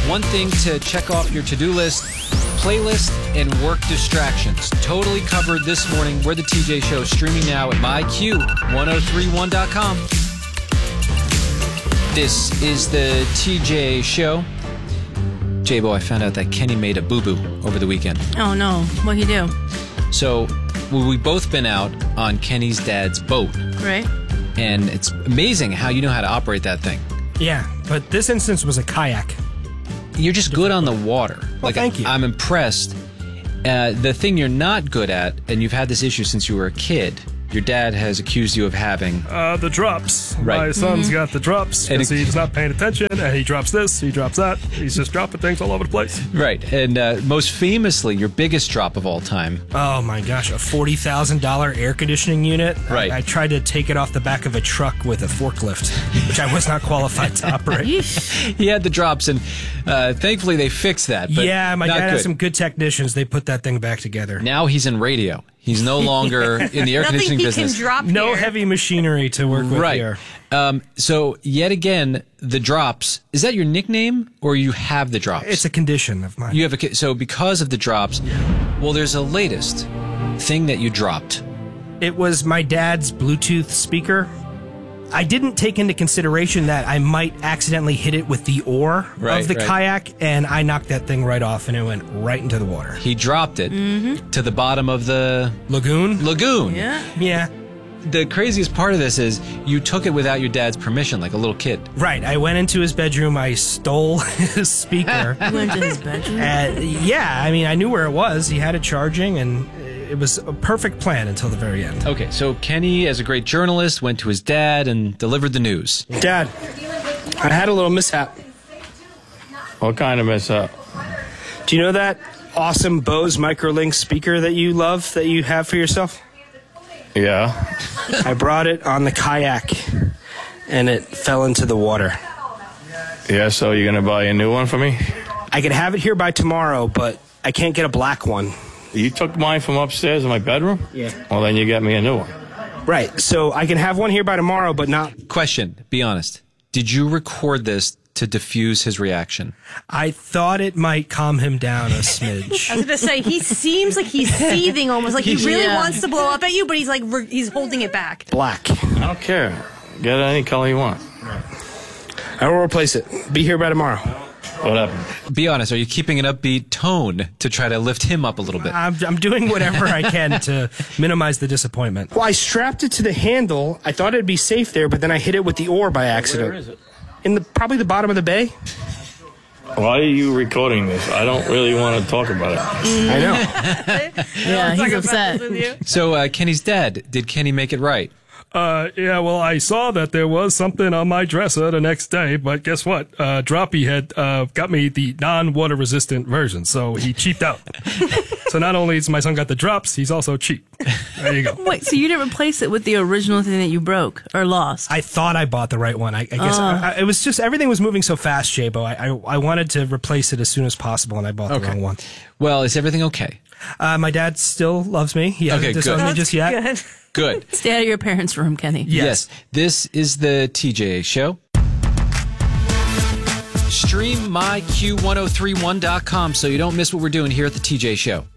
One thing to check off your to-do list, playlist and work distractions. Totally covered this morning. We're the TJ Show, streaming now at myq1031.com. This is the TJ Show. J-Bo, I found out that Kenny made a boo-boo over the weekend. Oh, no. What'd he do? So, we've both been out on Kenny's dad's boat. Right. And it's amazing how you know how to operate that thing. Yeah, but this instance was a kayak. You're just good on the water. Well, thank you. I'm impressed. The thing you're not good at, and you've had this issue since you were a kid, your dad has accused you of having... The drops. Right. My son's got the drops because he's not paying attention, and he drops this, he drops that. He's just dropping things all over the place. Right. And most famously, your biggest drop of all time. Oh, my gosh. A $40,000 air conditioning unit. Right. I tried to take it off the back of a truck with a forklift, which I was not qualified to operate. He had the drops, and thankfully they fixed that. But yeah, my not dad good. has some good technicians. They put that thing back together. Now he's in radio. He's no longer in the air conditioning business. Nothing he can drop No here. heavy machinery to work with Right. here. So, yet again, the drops. Is that your nickname, or you have the drops? It's a condition of mine. You have so because of the drops, well, there's a latest thing that you dropped. It was my dad's Bluetooth speaker. I didn't take into consideration that I might accidentally hit it with the oar of the kayak, and I knocked that thing right off, and it went right into the water. He dropped it to the bottom of the Lagoon? Yeah. Yeah. The craziest part of this is you took it without your dad's permission, like a little kid. Right. I went into his bedroom. I stole his speaker. You went to his bedroom? Yeah. I mean, I knew where it was. He had it charging, and it was a perfect plan until the very end. Okay, so Kenny, as a great journalist, went to his dad and delivered the news. Dad, I had a little mishap. What kind of mishap? Do you know that awesome Bose Microlink speaker that you love, that you have for yourself? Yeah. I brought it on the kayak, and it fell into the water. Yeah, so you're going to buy a new one for me? I could have it here by tomorrow, but I can't get a black one. You took mine from upstairs in my bedroom? Yeah. Well, then you get me a new one. Right, so I can have one here by tomorrow, but not... Question, be honest. Did you record this to diffuse his reaction? I thought it might calm him down a smidge. I was going to say, he seems like he's seething almost, like he really wants to blow up at you, but he's like, he's holding it back. Black. I don't care. Get any color you want. I will replace it. Be here by tomorrow. Whatever. Be honest, are you keeping an upbeat tone to try to lift him up a little bit? I'm doing whatever I can to minimize the disappointment. Well, I strapped it to the handle. I thought it'd be safe there, but then I hit it with the oar by accident. Where is it? In probably the bottom of the bay. Why are you recording this? I don't really want to talk about it. I know. Yeah, he's upset. So, Kenny's dad, did Kenny make it right? Yeah, well, I saw that there was something on my dresser the next day, but guess what? Droppy had got me the non-water resistant version, so he cheaped out. So not only has my son got the drops, he's also cheap. There you go. Wait, so you didn't replace it with the original thing that you broke or lost? I thought I bought the right one. I guess it was just everything was moving so fast, J-Bo. I wanted to replace it as soon as possible, and I bought the wrong one. Well, is everything okay? My dad still loves me. He hasn't disowned me just yet. Good. Good. Stay out of your parents' room, Kenny. Yes. This is the TJ Show. Stream myq1031.com so you don't miss what we're doing here at the TJ Show.